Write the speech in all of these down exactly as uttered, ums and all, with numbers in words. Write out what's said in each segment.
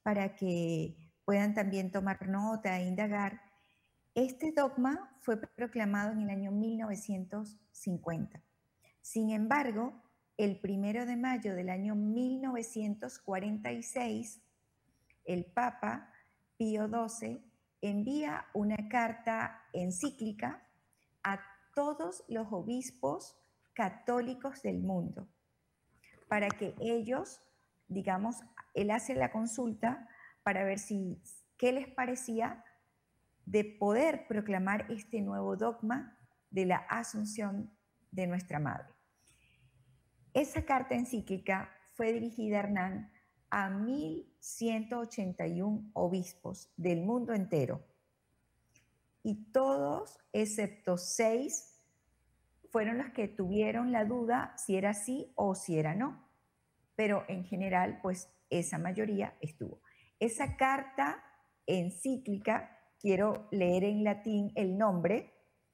para que puedan también tomar nota e indagar. Este dogma fue proclamado en el año mil novecientos cincuenta. Sin embargo, el primero de mayo del año mil novecientos cuarenta y seis, el Papa Pío doce envía una carta encíclica a todos los obispos católicos del mundo para que ellos, digamos, él hace la consulta para ver si qué les parecía de poder proclamar este nuevo dogma de la Asunción de nuestra Madre. Esa carta encíclica fue dirigida, Hernán, a mil ciento ochenta y uno obispos del mundo entero. Y todos, excepto seis, fueron los que tuvieron la duda si era sí o si era no. Pero en general, pues esa mayoría estuvo. Esa carta encíclica, quiero leer en latín el nombre,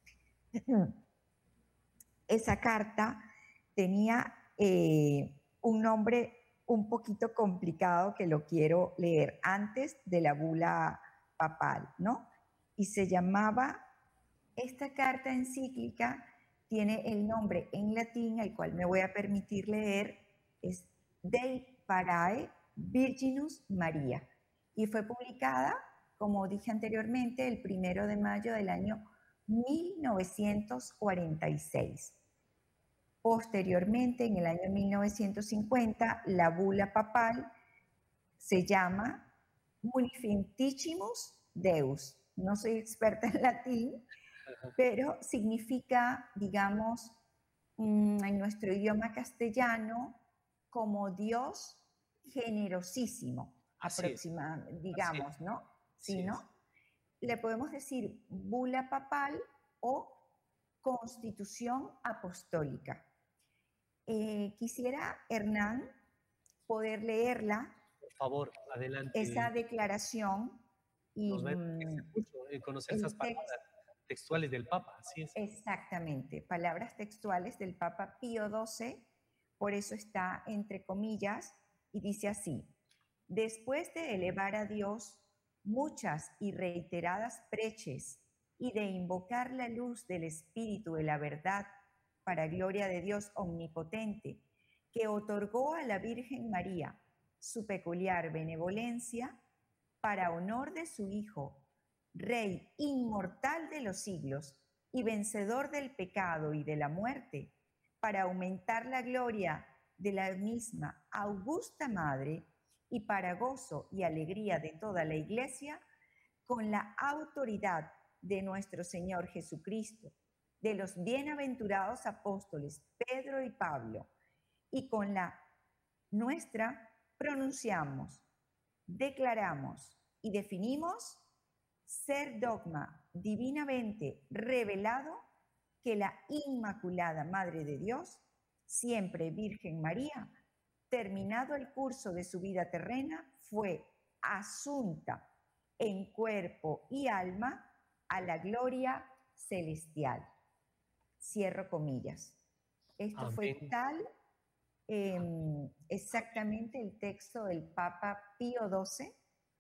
esa carta tenía eh, un nombre un poquito complicado que lo quiero leer antes de la bula papal, ¿no? Y se llamaba, esta carta encíclica tiene el nombre en latín, al cual me voy a permitir leer, es Dei Parae Virginus Maria, y fue publicada, como dije anteriormente, el primero de mayo del año mil novecientos cuarenta y seis. Posteriormente, en el año mil novecientos cincuenta, la bula papal se llama Munificentissimus Deus. No soy experta en latín, pero significa, digamos, en nuestro idioma castellano, como Dios generosísimo, aproximadamente, digamos, Así es. ¿no? Sí, ¿Sí, no? Le podemos decir bula papal o constitución apostólica. Eh, quisiera, Hernán, poder leerla. Por favor, adelante. Esa declaración y Nos va a enriquecer mucho eh, conocer esas el palabras texto. textuales del Papa, así es. Exactamente, palabras textuales del Papa Pío doce, por eso está entre comillas, y dice así: después de elevar a Dios muchas y reiteradas preces y de invocar la luz del Espíritu de la verdad para gloria de Dios omnipotente, que otorgó a la Virgen María su peculiar benevolencia para honor de su Hijo, Rey inmortal de los siglos y vencedor del pecado y de la muerte, para aumentar la gloria de la misma augusta Madre y para gozo y alegría de toda la Iglesia, con la autoridad de nuestro Señor Jesucristo, de los bienaventurados apóstoles Pedro y Pablo, y con la nuestra pronunciamos, declaramos y definimos ser dogma divinamente revelado que la Inmaculada Madre de Dios, siempre Virgen María, terminado el curso de su vida terrena, fue asunta en cuerpo y alma a la gloria celestial. Cierro comillas. Esto Amén. fue tal eh, exactamente el texto del Papa Pío doce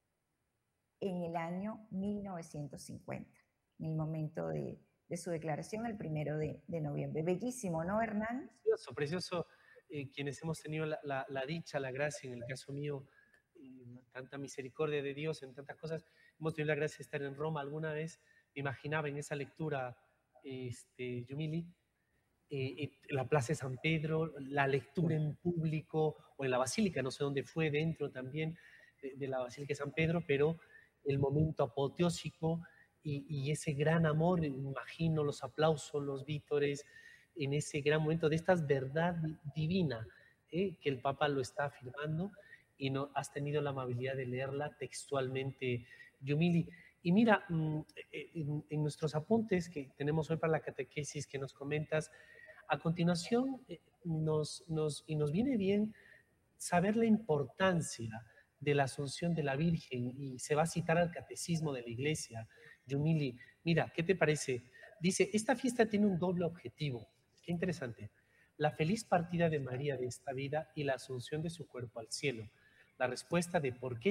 en el año mil novecientos cincuenta, en el momento de, de su declaración el primero de, de noviembre. Bellísimo, ¿no, Hernán? Precioso, precioso. Eh, quienes hemos tenido la, la, la dicha, la gracia, en el caso mío, eh, tanta misericordia de Dios en tantas cosas, hemos tenido la gracia de estar en Roma alguna vez. Me imaginaba en esa lectura, este, Yumili, eh, la Plaza de San Pedro, la lectura en público o en la Basílica, no sé dónde fue, dentro también de, de la Basílica de San Pedro, pero el momento apoteósico y, y ese gran amor, imagino los aplausos, los vítores, en ese gran momento de esta verdad divina, eh, que el Papa lo está afirmando y no has tenido la amabilidad de leerla textualmente, Yumili. Y mira, en, en nuestros apuntes que tenemos hoy para la catequesis que nos comentas, a continuación nos, nos, y nos viene bien saber la importancia de la Asunción de la Virgen y se va a citar al Catecismo de la Iglesia. Yumili, mira, ¿qué te parece? Dice, esta fiesta tiene un doble objetivo. Qué interesante. La feliz partida de María de esta vida y la asunción de su cuerpo al cielo. La respuesta de por qué